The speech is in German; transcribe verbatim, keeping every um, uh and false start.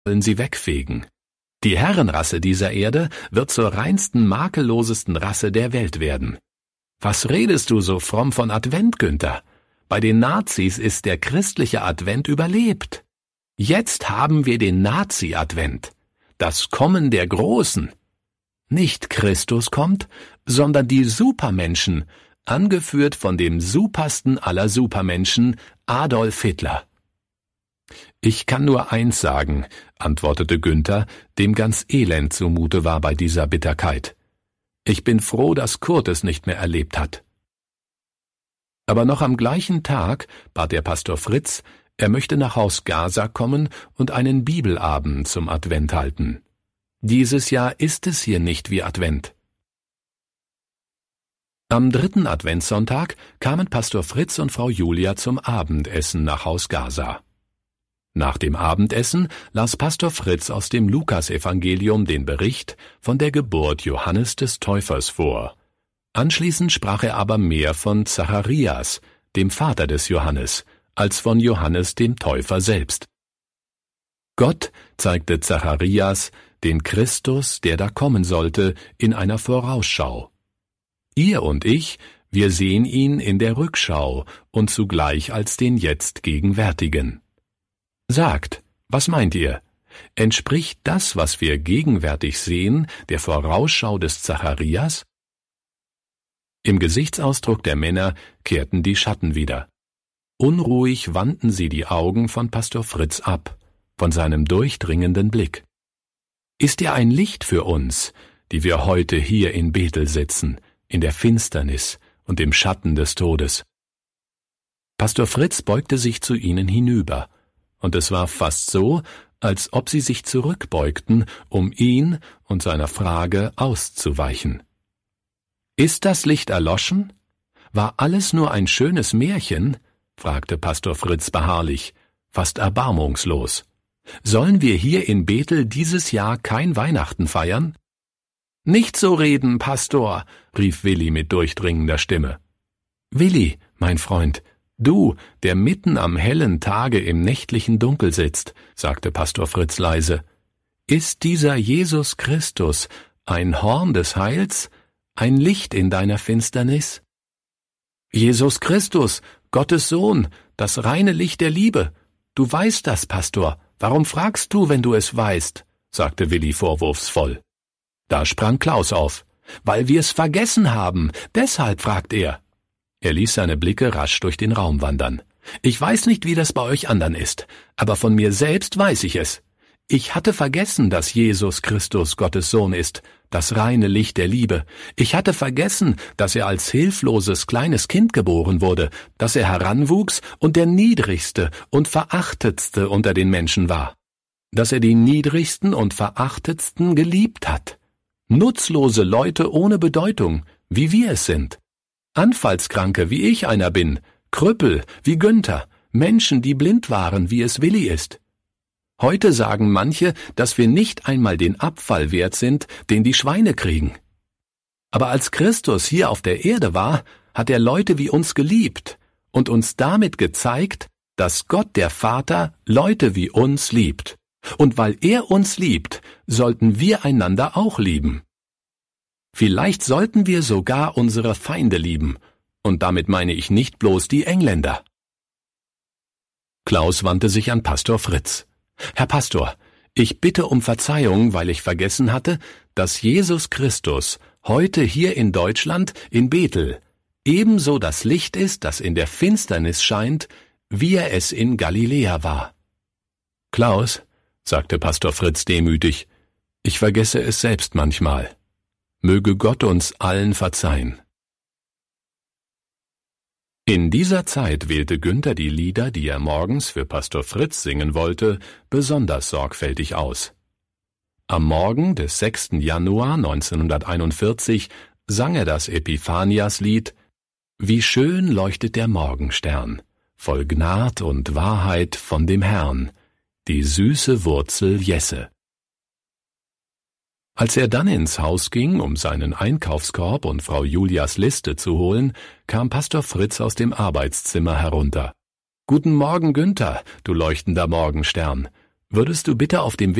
wollen sie wegfegen. Die Herrenrasse dieser Erde wird zur reinsten, makellosesten Rasse der Welt werden. Was redest du so fromm von Advent, Günther? Bei den Nazis ist der christliche Advent überlebt. Jetzt haben wir den Nazi-Advent, das Kommen der Großen. Nicht Christus kommt, sondern die Supermenschen, angeführt von dem supersten aller Supermenschen, Adolf Hitler. »Ich kann nur eins sagen«, antwortete Günther, dem ganz elend zumute war bei dieser Bitterkeit. »Ich bin froh, dass Kurt es nicht mehr erlebt hat.« Aber noch am gleichen Tag bat der Pastor Fritz, er möchte nach Haus Gaza kommen und einen Bibelabend zum Advent halten. Dieses Jahr ist es hier nicht wie Advent. Am dritten Adventssonntag kamen Pastor Fritz und Frau Julia zum Abendessen nach Haus Gaza. Nach dem Abendessen las Pastor Fritz aus dem Lukasevangelium den Bericht von der Geburt Johannes des Täufers vor. Anschließend sprach er aber mehr von Zacharias, dem Vater des Johannes, als von Johannes dem Täufer selbst. Gott zeigte Zacharias den Christus, der da kommen sollte, in einer Vorausschau. Ihr und ich, wir sehen ihn in der Rückschau und zugleich als den jetzt Gegenwärtigen. Sagt, was meint ihr? Entspricht das, was wir gegenwärtig sehen, der Vorausschau des Zacharias? Im Gesichtsausdruck der Männer kehrten die Schatten wieder. Unruhig wandten sie die Augen von Pastor Fritz ab, von seinem durchdringenden Blick. Ist er ein Licht für uns, die wir heute hier in Bethel sitzen, in der Finsternis und im Schatten des Todes? Pastor Fritz beugte sich zu ihnen hinüber, und es war fast so, als ob sie sich zurückbeugten, um ihn und seiner Frage auszuweichen. »Ist das Licht erloschen? War alles nur ein schönes Märchen?« fragte Pastor Fritz beharrlich, fast erbarmungslos. »Sollen wir hier in Bethel dieses Jahr kein Weihnachten feiern?« »Nicht so reden, Pastor«, rief Willi mit durchdringender Stimme. »Willi, mein Freund, du, der mitten am hellen Tage im nächtlichen Dunkel sitzt«, sagte Pastor Fritz leise, »ist dieser Jesus Christus ein Horn des Heils, ein Licht in deiner Finsternis?« »Jesus Christus, Gottes Sohn, das reine Licht der Liebe. Du weißt das, Pastor. Warum fragst du, wenn du es weißt?« sagte Willi vorwurfsvoll. Da sprang Klaus auf. »Weil wir's vergessen haben, deshalb fragt er.« Er ließ seine Blicke rasch durch den Raum wandern. »Ich weiß nicht, wie das bei euch anderen ist, aber von mir selbst weiß ich es. Ich hatte vergessen, dass Jesus Christus Gottes Sohn ist, das reine Licht der Liebe. Ich hatte vergessen, dass er als hilfloses kleines Kind geboren wurde, dass er heranwuchs und der niedrigste und verachtetste unter den Menschen war. Dass er die niedrigsten und verachtetsten geliebt hat. Nutzlose Leute ohne Bedeutung, wie wir es sind. Anfallskranke, wie ich einer bin, Krüppel, wie Günther, Menschen, die blind waren, wie es Willi ist. Heute sagen manche, dass wir nicht einmal den Abfall wert sind, den die Schweine kriegen. Aber als Christus hier auf der Erde war, hat er Leute wie uns geliebt und uns damit gezeigt, dass Gott der Vater Leute wie uns liebt. Und weil er uns liebt, sollten wir einander auch lieben. Vielleicht sollten wir sogar unsere Feinde lieben, und damit meine ich nicht bloß die Engländer. Klaus wandte sich an Pastor Fritz. »Herr Pastor, ich bitte um Verzeihung, weil ich vergessen hatte, dass Jesus Christus heute hier in Deutschland, in Bethel, ebenso das Licht ist, das in der Finsternis scheint, wie er es in Galiläa war.« »Klaus«, sagte Pastor Fritz demütig, »ich vergesse es selbst manchmal. Möge Gott uns allen verzeihen.« In dieser Zeit wählte Günther die Lieder, die er morgens für Pastor Fritz singen wollte, besonders sorgfältig aus. Am Morgen des sechsten Januar neunzehnhunderteinundvierzig sang er das Epiphaniaslied »Wie schön leuchtet der Morgenstern, voll Gnad und Wahrheit von dem Herrn, die süße Wurzel Jesse.« Als er dann ins Haus ging, um seinen Einkaufskorb und Frau Julias Liste zu holen, kam Pastor Fritz aus dem Arbeitszimmer herunter. »Guten Morgen, Günther, du leuchtender Morgenstern. Würdest du bitte auf dem